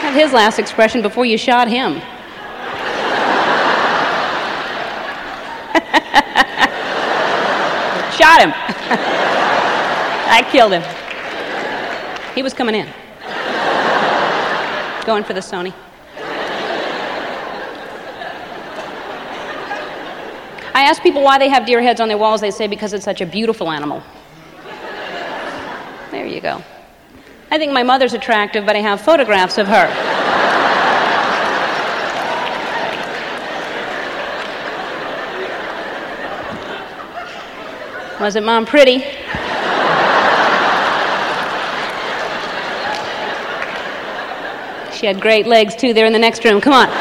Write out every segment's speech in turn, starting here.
Had his last expression before you shot him. Shot him. I killed him. He was coming in. Going for the Sony. I ask people why they have deer heads on their walls. They say because it's such a beautiful animal. There you go. I think my mother's attractive, but I have photographs of her. Wasn't Mom pretty? She had great legs, too. They're in the next room. Come on.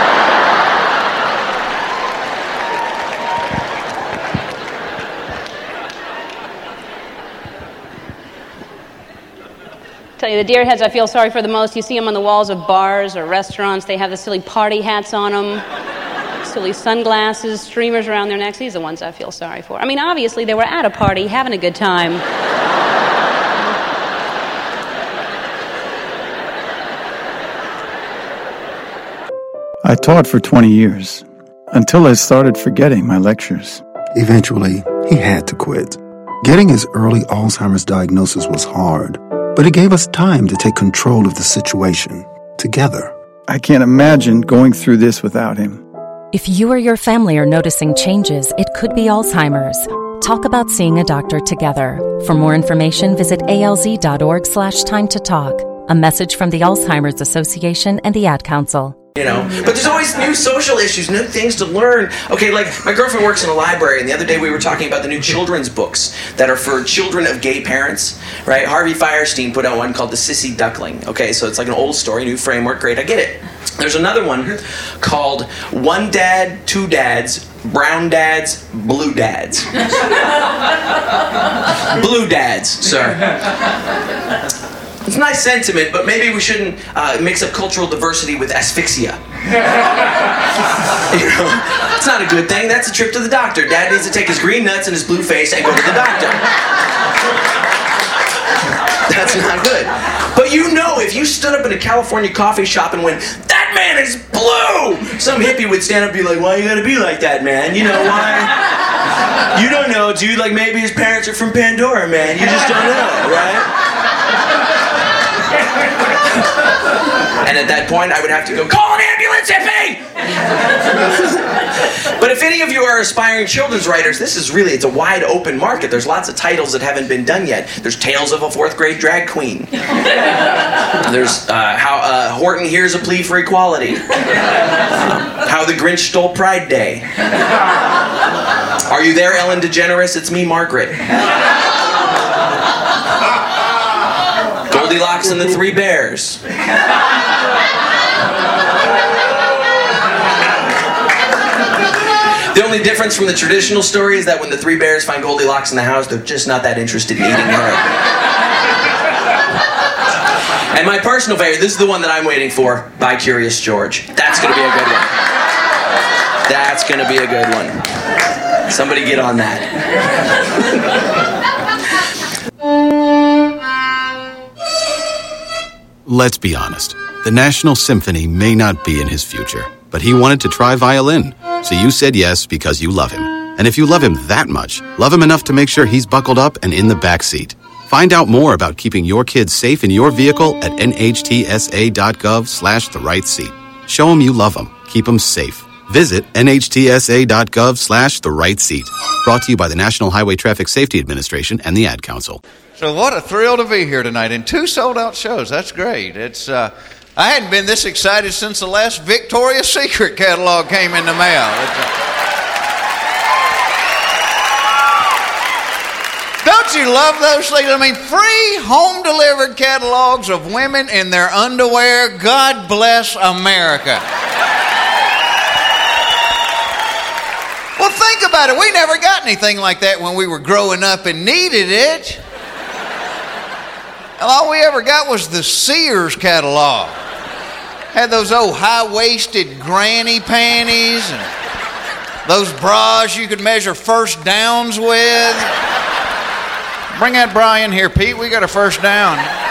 Tell you, the deer heads I feel sorry for the most, you see them on the walls of bars or restaurants. They have the silly party hats on them, silly sunglasses, streamers around their necks. These are the ones I feel sorry for. I mean, obviously, they were at a party, having a good time. I taught for 20 years, until I started forgetting my lectures. Eventually, he had to quit. Getting his early Alzheimer's diagnosis was hard, but it gave us time to take control of the situation together. I can't imagine going through this without him. If you or your family are noticing changes, it could be Alzheimer's. Talk about seeing a doctor together. For more information, visit alz.org/time to talk. A message from the Alzheimer's Association and the Ad Council. You know, but there's always new social issues, new things to learn. Okay, like my girlfriend works in a library, and the other day we were talking about the new children's books that are for children of gay parents, right? Harvey Fierstein put out one called The Sissy Duckling. Okay, so it's like an old story, new framework, great, I get it. There's another one called One Dad, Two Dads, Brown Dads, Blue Dads. Blue Dads, sir. It's a nice sentiment, but maybe we shouldn't mix up cultural diversity with asphyxia. You know, it's not a good thing. That's a trip to the doctor. Dad needs to take his green nuts and his blue face and go to the doctor. That's not good. But you know, if you stood up in a California coffee shop and went, "That man is blue!" some hippie would stand up and be like, "Why you gotta be like that, man? You know, why?" You don't know, dude. Like, maybe his parents are from Pandora, man. You just don't know, right? And at that point, I would have to go, "Call an ambulance, hippie!" But if any of you are aspiring children's writers, this is really, it's a wide open market. There's lots of titles that haven't been done yet. There's Tales of a Fourth Grade Drag Queen. There's How Horton Hears a Plea for Equality. How the Grinch Stole Pride Day. Are you there, Ellen DeGeneres? It's me, Margaret. Goldilocks and the Three Bears. The only difference from the traditional story is that when the three bears find Goldilocks in the house, they're just not that interested in eating her. And my personal favorite, this is the one that I'm waiting for, by Curious George. That's going to be a good one. That's going to be a good one. Somebody get on that. Let's be honest. The National Symphony may not be in his future, but he wanted to try violin. So you said yes because you love him. And if you love him that much, love him enough to make sure he's buckled up and in the back seat. Find out more about keeping your kids safe in your vehicle at nhtsa.gov/the-right-seat. Show him you love him. Keep him safe. Visit nhtsa.gov/the-right-seat. Brought to you by the National Highway Traffic Safety Administration and the Ad Council. So what a thrill to be here tonight in 2 sold-out shows. That's great. I hadn't been this excited since the last Victoria's Secret catalog came in the mail. Don't you love those things? I mean, free home-delivered catalogs of women in their underwear. God bless America. Well, think about it. We never got anything like that when we were growing up and needed it. All we ever got was the Sears catalog. Had those old high-waisted granny panties and those bras you could measure first downs with. Bring that bra in here, Pete. We got a first down.